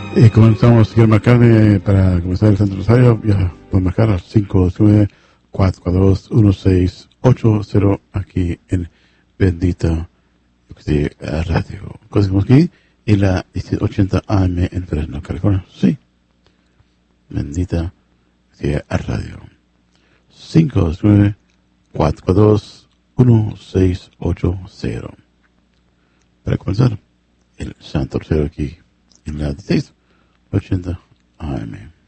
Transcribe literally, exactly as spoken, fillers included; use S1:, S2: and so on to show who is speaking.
S1: Y comenzamos, quiero marcarme para comenzar el Santo Rosario. Ya pueden marcar al cinco nueve cuatro cuatro dos uno seis ocho cero aquí en Bendita Radio. Estamos aquí en la ochenta A M en Fresno, California. Sí, Bendita Radio. cinco nueve cuatro cuatro dos uno seis ocho cero. Para comenzar el Santo Rosario aquí en la dieciséis ochenta A M.